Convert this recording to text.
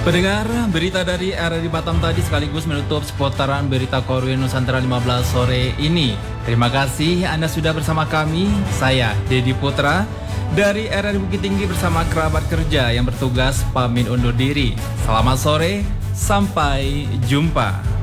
Pendengar, berita dari RRI Batam tadi sekaligus menutup seputaran berita Korwil Nusantara 15 sore ini. Terima kasih Anda sudah bersama kami. Saya, Dedi Putra, dari RRI Bukit Tinggi bersama kerabat kerja yang bertugas pamit undur diri. Selamat sore, sampai jumpa.